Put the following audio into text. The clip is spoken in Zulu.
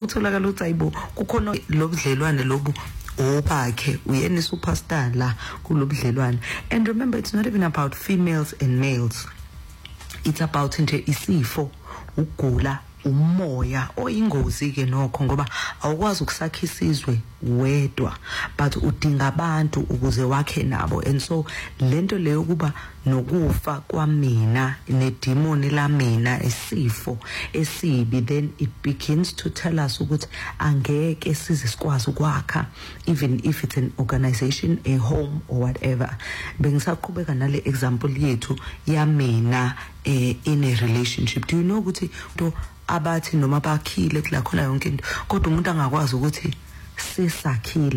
kutholakala ukuthi ayibo kukhona lobudlelwane lobu obakhe uyena superstar la kulobudlelwane. And remember, it's not even about females and males, it's about nje isifo, ugula, umoya oyingozi ke nokho, ngoba awukwazi ukusakha isizwe wedwa but udinga abantu ukuze wakhe nabo. And so lento leyo kuba nokufa kwamina nedemoni lamina, isifo esibi, then it begins to tell us ukuthi angeke size sikwazi ukwakha, even if it's an organization, a home or whatever. Bengisaqhubeka nale example yethu yamina in a relationship. Do you know ukuthi to abathi noma bakhile kula khona yonke into kodwa umuntu angakwazi ukuthi sesakhile